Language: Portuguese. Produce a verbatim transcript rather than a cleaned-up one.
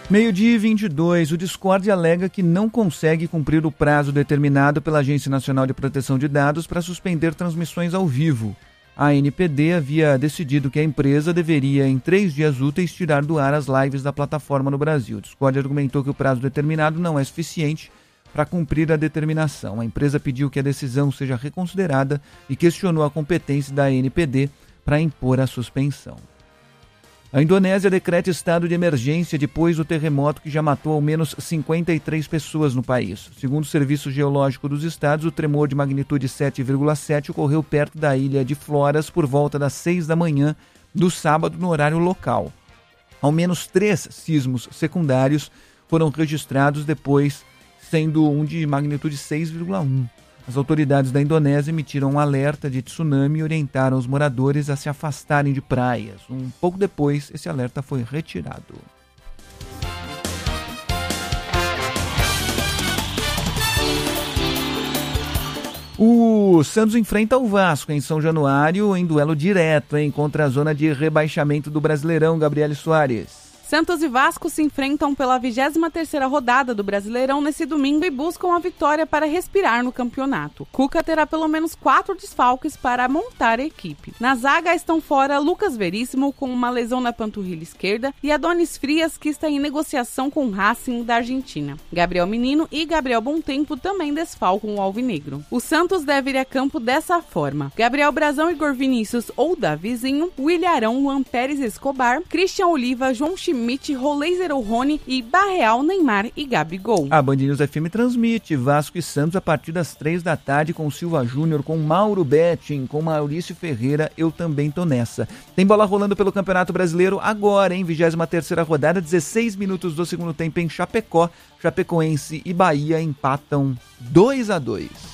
Meio-dia e vinte e dois, o Discord alega que não consegue cumprir o prazo determinado pela Agência Nacional de Proteção de Dados para suspender transmissões ao vivo. A A N P D havia decidido que a empresa deveria, em três dias úteis, tirar do ar as lives da plataforma no Brasil. O Discord argumentou que o prazo determinado não é suficiente para cumprir a determinação. A empresa pediu que a decisão seja reconsiderada e questionou a competência da A N P D para impor a suspensão. A Indonésia decreta estado de emergência depois do terremoto que já matou ao menos cinquenta e três pessoas no país. Segundo o Serviço Geológico dos Estados, o tremor de magnitude sete vírgula sete ocorreu perto da ilha de Flores por volta das seis da manhã do sábado no horário local. Ao menos três sismos secundários foram registrados depois, sendo um de magnitude seis vírgula um. As autoridades da Indonésia emitiram um alerta de tsunami e orientaram os moradores a se afastarem de praias. Um pouco depois, esse alerta foi retirado. O Santos enfrenta o Vasco em São Januário em duelo direto, hein, contra a zona de rebaixamento do Brasileirão, Gabriele Soares. Santos e Vasco se enfrentam pela vigésima terceira rodada do Brasileirão nesse domingo e buscam a vitória para respirar no campeonato. Cuca terá pelo menos quatro desfalques para montar a equipe. Na zaga estão fora Lucas Veríssimo, com uma lesão na panturrilha esquerda, e Adonis Frias, que está em negociação com o Racing da Argentina. Gabriel Menino e Gabriel Bontempo também desfalcam o alvinegro. O Santos deve ir a campo dessa forma: Gabriel Brazão, Igor Vinícius ou Davizinho, William Arão, Juan Pérez Escobar, Christian Oliva, João Schmidt, Roleiser Rony e Barreal, Neymar e Gabigol. A Band News F M transmite Vasco e Santos a partir das três da tarde com Silva Júnior, com Mauro Betting, com Maurício Ferreira. Eu também tô nessa. Tem bola rolando pelo Campeonato Brasileiro agora, em vigésima terceira rodada, dezesseis minutos do segundo tempo em Chapecó. Chapecoense e Bahia empatam dois a dois.